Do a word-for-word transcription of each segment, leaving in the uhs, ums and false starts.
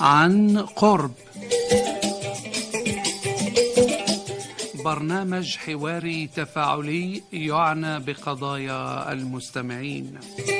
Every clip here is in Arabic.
عن قرب، برنامج حواري تفاعلي يعنى بقضايا المستمعين.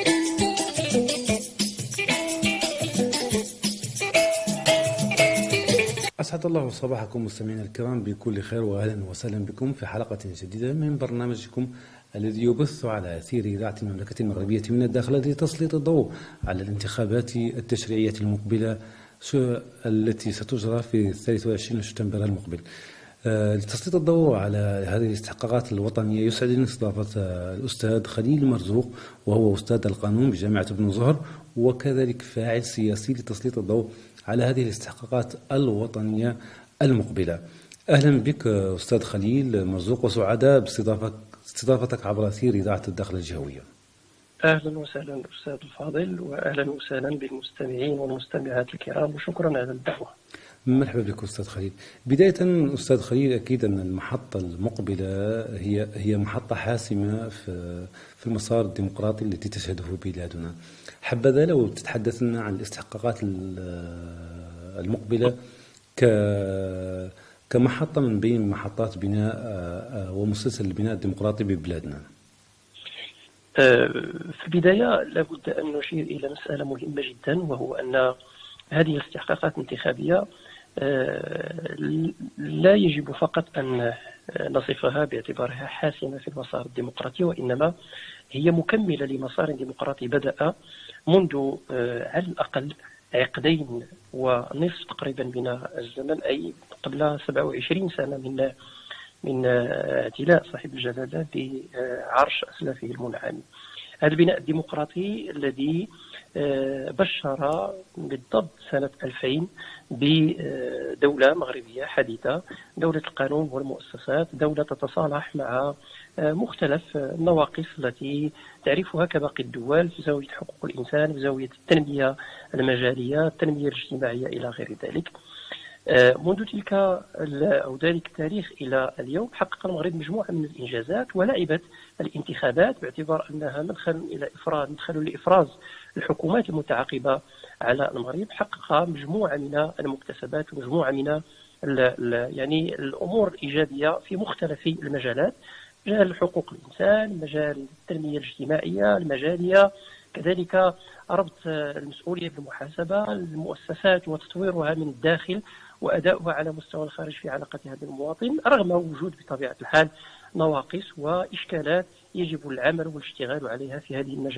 أسعد الله صباحكم مستمعينا الكرام بكل خير، وأهلا وسهلا بكم في حلقة جديدة من برنامجكم الذي يبث على أثير إذاعة المملكة المغربية من الداخل لتسليط الضوء على الانتخابات التشريعية المقبلة التي ستجرى في الثالث والعشرين من شتنبر المقبل. لتسليط الضوء على هذه الاستحقاقات الوطنية يسعدني استضافة الأستاذ خليل مرزوق، وهو أستاذ القانون بجامعة ابن زهر وكذلك فاعل سياسي لتسليط الضوء على هذه الاستحقاقات الوطنية المقبلة. أهلا بك أستاذ خليل مرزوق، وسعداء باستضافتك استضافتك عبر أثير إذاعة الداخل الجهوية. أهلا وسهلا أستاذ الفاضل، وأهلا وسهلا بالمستمعين والمستمعات الكرام، وشكرا على الدعوة. مرحبا بك أستاذ خليل. بداية أستاذ خليل، أكيد أن المحطة المقبلة هي هي محطة حاسمة في في المسار الديمقراطي التي تشهده بلادنا. حبذا لو تتحدث لنا عن الاستحقاقات المقبلة ك كمحطة من بين محطات بناء ومسلسل البناء الديمقراطي ببلادنا. في البداية لابد أن نشير إلى مسألة مهمة جدا، وهو أن هذه الاستحقاقات الانتخابية لا يجب فقط أن نصفها باعتبارها حاسمة في المسار الديمقراطي، وإنما هي مكملة لمسار ديمقراطي بدأ منذ على الأقل عقدين ونصف تقريبا من الزمن، أي قبل سبعة وعشرين سنة من من اعتلاء صاحب الجلالة بعرش أسلافه المنعم. هذا البناء الديمقراطي الذي بشر بالضبط سنة ألفين بدولة مغربية حديثة، دولة القانون والمؤسسات، دولة تتصالح مع مختلف النواقص التي تعرفها كباقي الدول في زاوية حقوق الإنسان، في زاوية التنمية المجالية، التنمية الاجتماعية إلى غير ذلك. منذ تلك أو ذلك التاريخ إلى اليوم حقق المغرب مجموعة من الإنجازات، ولعبت الانتخابات باعتبار أنها مدخل إلى إفراز مدخل لإفراز الحكومات المتعاقبة على المغرب. حقق مجموعة من المكتسبات ومجموعة من ال ال يعني الأمور الإيجابية في مختلف المجالات، مجال حقوق الإنسان، مجال التنمية الاجتماعية المجالية، كذلك ربط المسؤولية بالمحاسبة، المؤسسات وتطويرها من الداخل وأداؤها على مستوى الخارج في علاقتها بالمواطن، رغم وجود بطبيعة الحال نواقص وإشكالات يجب العمل والاشتغال عليها في هذه المجالات.